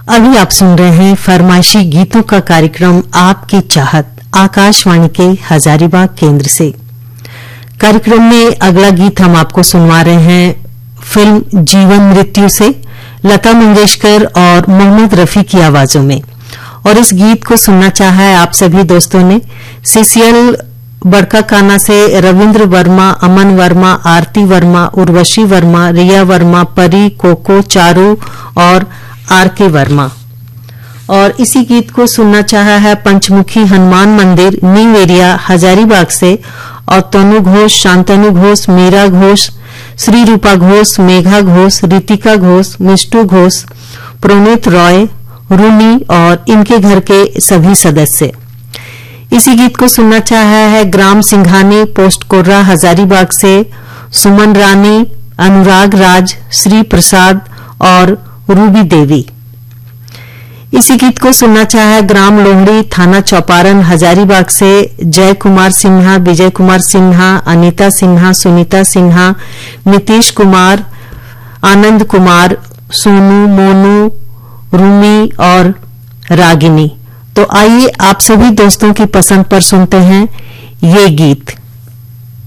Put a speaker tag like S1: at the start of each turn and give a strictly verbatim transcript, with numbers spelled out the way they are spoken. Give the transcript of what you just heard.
S1: अभी आप सुन रहे हैं फरमाइशी गीतों का कार्यक्रम आपकी चाहत आकाशवाणी के हजारीबाग केंद्र से। कार्यक्रम में अगला गीत हम आपको सुनवा रहे हैं फिल्म जीवन मृत्यु से लता मंगेशकर और मोहम्मद रफी की आवाजों में। और इस गीत को सुनना चाहा है आप सभी दोस्तों ने सीसीएल बड़का काना से रविंद्र वर्मा, अमन वर्मा, आरती वर्मा, उर्वशी वर्मा, रिया वर्मा, परी, कोको, चारू और आर के वर्मा। और इसी गीत को सुनना चाहा है पंचमुखी हनुमान मंदिर न्यू एरिया हजारीबाग से और तनु घोष, शांतनु घोष, मीरा घोष, श्री रूपा घोष, मेघा घोष, रितिका घोष, मिष्टू घोष, प्रोनीत रॉय, रूनी और इनके घर के सभी सदस्य। इसी गीत को सुनना चाहा है ग्राम सिंघानी पोस्ट कोर्रा हजारीबाग से सुमन रानी, अनुराग राज, श्री प्रसाद और रूबी देवी। इसी गीत को सुनना चाहा है ग्राम लोहड़ी थाना चौपारण हजारीबाग से जय कुमार सिन्हा, विजय कुमार सिन्हा, अनीता सिन्हा, सुनीता सिन्हा, नीतीश कुमार, आनंद कुमार, सोनू, मोनू, रूमी और रागिनी। तो आइए आप सभी दोस्तों की पसंद पर सुनते हैं ये गीत।